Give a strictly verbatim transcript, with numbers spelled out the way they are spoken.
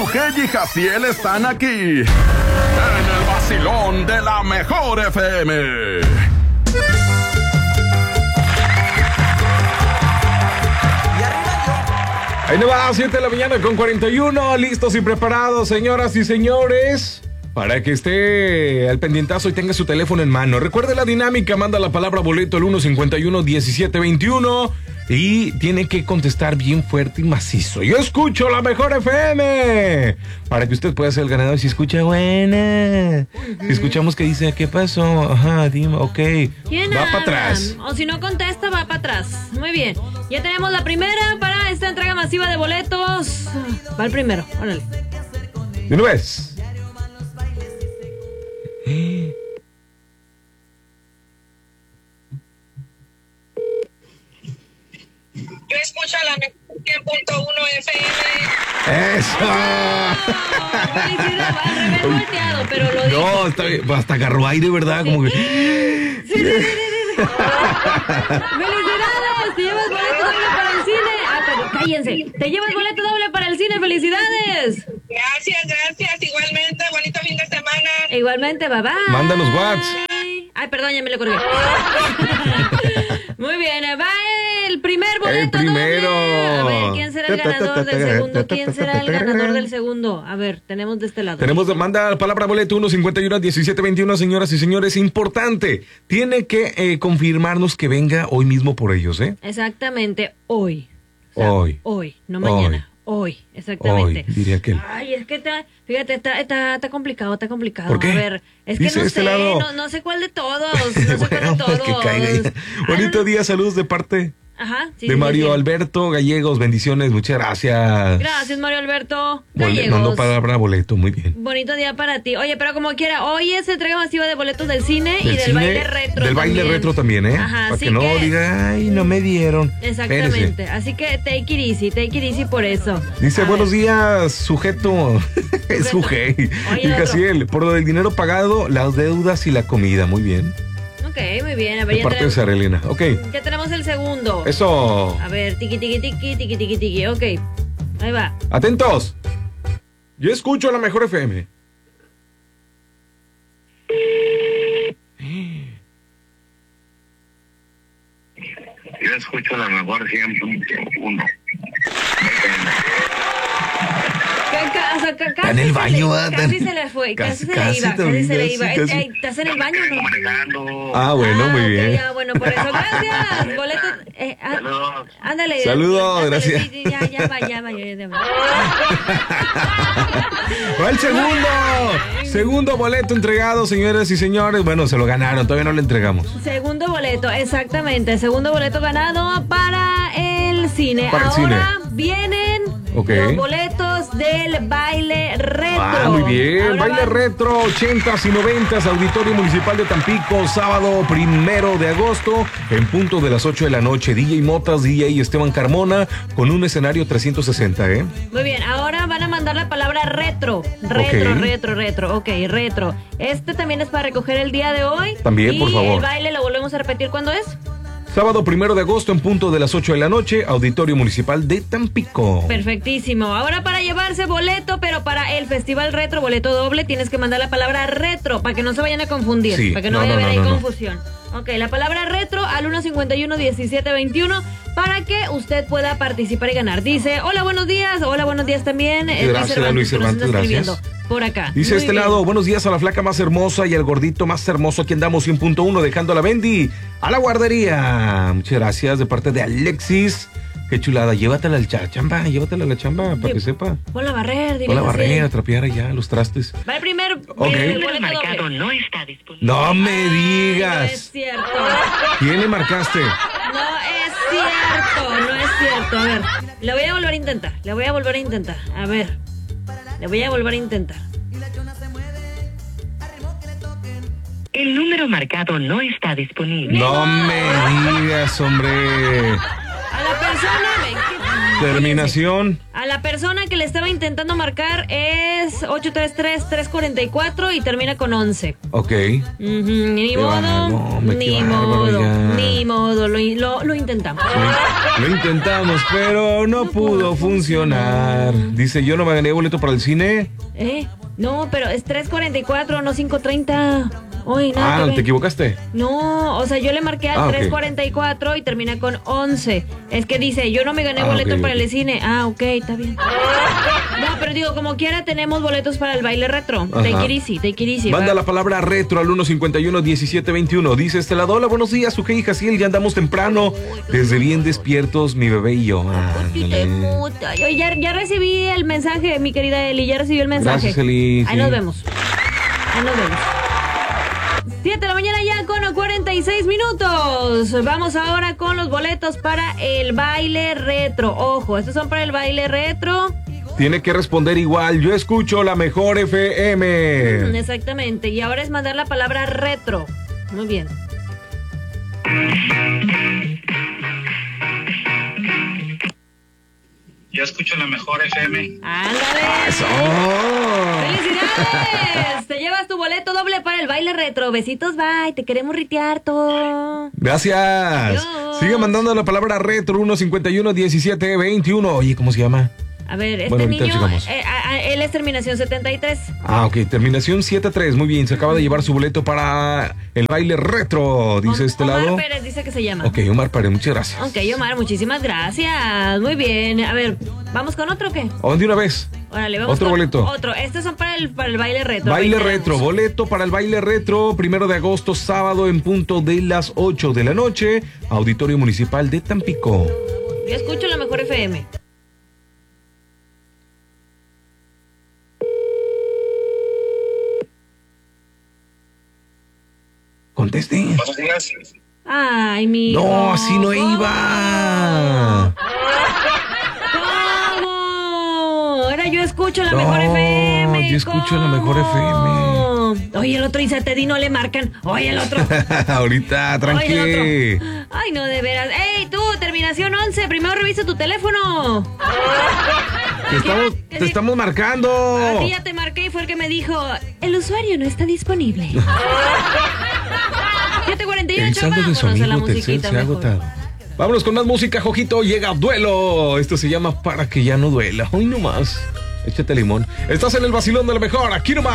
Sujei y Jaciel están aquí, en el vacilón de la mejor F M. Ahí nos va, siete de la mañana con cuarenta y uno, listos y preparados, señoras y señores, para que esté al pendientazo y tenga su teléfono en mano. Recuerde la dinámica, manda la palabra boleto al uno cincuenta y uno diecisiete veintiuno y tiene que contestar bien fuerte y macizo. Yo escucho la mejor F M, para que usted pueda ser el ganador. Si escucha buena, si escuchamos que dice, ¿qué pasó? Ajá, dime, ok. Va para atrás. O si no contesta, va para atrás. Muy bien. Ya tenemos la primera para esta entrega masiva de boletos. Va el primero, órale. ¿De una vez? Yo escucho la cien punto uno F M. ¡Eso! Oh, felicidades, va al revés volteado, pero lo dijo. No, está bien, hasta agarró aire, ¿verdad? Como que... Sí, sí, sí, sí, sí. ¡Felicidades! Te llevas boleto doble para el cine. Ah, pero cállense. Te llevas boleto doble para el cine. ¡Felicidades! Gracias, gracias. Igualmente, bonito fin de semana. Igualmente, bye bye. Mándanos WhatsApp. Ay, perdón, ya me lo colgué. Muy bien, va el primer boleto. El primero. Doble. A ver, ¿quién será el ganador del segundo? ¿Quién será el ganador del segundo? A ver, tenemos de este lado. Tenemos, manda la palabra boleto uno cincuenta y uno diecisiete veintiuno, señoras y señores. Importante, tiene que eh, confirmarnos que venga hoy mismo por ellos, ¿eh? Exactamente, hoy. O sea, hoy. Hoy, no mañana. Hoy, exactamente. Hoy, diría que. Ay, es que está, fíjate, está, está, está complicado, está complicado. ¿Por qué? A ver, es que Dice no este sé, lado. no, no sé cuál de todos, no sé Bueno, cuál de todos. que caiga ya. Bonito Ah, no, día, saludos de parte Ajá, sí, de sí, Mario sí. Alberto Gallegos, bendiciones, muchas gracias. Gracias, Mario Alberto Bole- Gallegos. Mandó palabra boleto, muy bien. Bonito día para ti. Oye, pero como quiera, hoy es entrega masiva de boletos del cine y Del del cine, baile retro. Del baile también. retro también, ¿eh? Ajá, Para así que no que- diga, ay, no me dieron. Exactamente. Espérese. Así que take it easy, take it easy por eso. Dice, A buenos ver. días, sujeto. Es sujei. Oye, Y otro. Jaciel, por lo del dinero pagado, las deudas y la comida. Muy bien. Ok, muy bien. A ver, De ya parte de tenemos, Sarelina. Ok. ya tenemos el segundo. Eso. A ver, tiki, tiki, tiki, tiki, tiki, tiki. Ok, ahí va. Atentos. Yo escucho la mejor F M. Yo escucho la mejor cien punto uno. Ca- ca- o sea, ca- Está en el casi se baño, le- ¿verdad? Casi se le fue, casi, Casi- se casi le iba, te casi se le olvidas, iba. sí, Es que casi. ahí, ¿estás en el baño o no? Manejando. Ah, bueno, muy ok, bien. ya, bueno, por eso, gracias. Boleto, eh, ah, Saludos. ándale. Saludos, ándale, gracias. sí, sí, ya, ya va, ya va, ya va. Va el segundo. Segundo boleto entregado, señoras y señores. Bueno, se lo ganaron, todavía no lo entregamos. Segundo boleto, exactamente. Segundo boleto ganado para el cine. Para el Ahora vienen Ok. los boletos del baile retro. Ah, muy bien. Ahora Baile van- retro, ochentas y noventas, Auditorio Municipal de Tampico, sábado primero de agosto, en punto de las ocho de la noche. D J Motas, D J Esteban Carmona, con un escenario trescientos sesenta, ¿eh? Muy bien, ahora van a mandar la palabra retro. Retro, Ok. retro, retro. Ok, retro. Este también es para recoger el día de hoy. También, y por favor. el baile lo volvemos a repetir, ¿cuándo es? Sábado primero de agosto, en punto de las ocho de la noche, Auditorio Municipal de Tampico. Perfectísimo. Ahora para llevarse boleto, pero para el Festival Retro, boleto doble, tienes que mandar la palabra retro para que no se vayan a confundir, Sí. para que no, No, vaya no, a haber no, ahí no, no. confusión. Ok, la palabra retro al uno cincuenta y uno diecisiete veintiuno para que usted pueda participar y ganar. Dice, hola, buenos días. Hola, buenos días también. Eh, Gracias, Luis que nos Cervantes, está gracias. escribiendo por acá. Dice Muy este bien. lado, buenos días a la flaca más hermosa y al gordito más hermoso. Aquí andamos cien punto uno, dejando a la Bendy a la guardería. Muchas gracias de parte de Alexis. Qué chulada, llévatela al cha- chamba, llévatela a la chamba para Sí. que sepa. Ponla a barrer, dile Con la que sí. barrera, trapear allá los trastes. Va el primer Ok. eh, El boleto marcado doble. no está disponible. No me Ay, no es digas. cierto. ¿Quién le marcaste? No es cierto, no es cierto. A ver, le voy a volver a intentar. Le voy a volver a intentar. A ver, le voy a volver a intentar. El número marcado no está disponible. No me digas, hombre. A la persona, me- Terminación. a la la persona que le estaba intentando marcar es ocho tres tres, tres cuatro cuatro y termina con once. Ok. Uh-huh, ni Qué modo, bárbaro, hombre, ni qué bárbaro, modo, ya. ni modo, lo, lo, lo intentamos. Lo intentamos, pero no, No pudo pudo funcionar. funcionar. Dice, yo no me gané boleto para el cine. ¿Eh? No, pero es tres cuarenta y cuatro, no cinco treinta. Oye, nada que Ah, ver. ¿te equivocaste? No, o sea, yo le marqué al Ah, ok. tres cuarenta y cuatro y termina con once. Es que dice, yo no me gané Ah, boleto ok, para ok. el cine. Ah, ok, está bien. No, pero digo, como quiera tenemos boletos para el baile retro. Ajá. Take it easy, take it easy. Manda va. la palabra retro al uno cincuenta y uno, diecisiete veintiuno. Dice este lado, hola, buenos días, su hija Jaciel, ya andamos temprano. Desde bien despiertos, mi bebé y yo. Sí, te Ándale. muta. Yo ya, ya recibí el mensaje, mi querida Eli, ya recibí el mensaje. Gracias, Eli, Ahí sí. nos vemos. Ahí nos vemos. siete de la mañana ya con cuarenta y seis minutos. Vamos ahora con los boletos para el baile retro. Ojo, estos son para el baile retro. Tiene que responder igual, yo escucho la mejor F Mm, M. Exactamente. Y ahora es mandar la palabra retro. Muy bien. Yo escucho la mejor F M. ¡Ándale! ¡Eso! ¡Felicidades! Te llevas tu boleto doble para el baile retro. Besitos, bye. Te queremos ritear todo. Gracias. Adiós. Sigue mandando la palabra retro uno cincuenta y uno, diecisiete veintiuno. Oye, ¿cómo se llama? A ver, este Bueno, ahorita niño, checamos. eh, a- a- él es terminación setenta y tres. Ah, ok, terminación siete tres, muy bien, se acaba de llevar su boleto para el baile retro, dice Om- este Omar lado. Pérez dice que se llama. Ok, Omar Pérez, muchas gracias. Ok, Omar, muchísimas gracias. Muy bien. A ver, ¿vamos con otro o qué? ¿O de una vez? Órale, vamos Otro con boleto. Otro. Estos son para el, para el baile retro. Baile reiteramos. retro, boleto para el baile retro, primero de agosto, sábado en punto de las ocho de la noche, Auditorio Municipal de Tampico. Yo escucho la mejor F M. Conteste. Buenos días. Ay, mi. No, así no iba. ¿Cómo? Ahora yo escucho la No, mejor F M. yo escucho la mejor F M. Oye, el otro dice, Teddy, no le marcan. Oye, el otro. Ahorita, tranqui. Oye, el otro. Ay, no, de veras. ¡Ey, tú, terminación once! Primero revisa tu teléfono. Te estamos, ¿Qué? te estamos marcando. A ti ya te marqué y fue el que me dijo, el usuario no está disponible. siete cuarenta y ocho, El saldo de vámonos su a la amigo Telcel musiquita se ha mejor. agotado. Vámonos con más música, Jojito. Llega Duelo. Esto se llama Para que ya no duela. Hoy nomás. Échate limón. Estás en el vacilón de la mejor. Aquí nomás.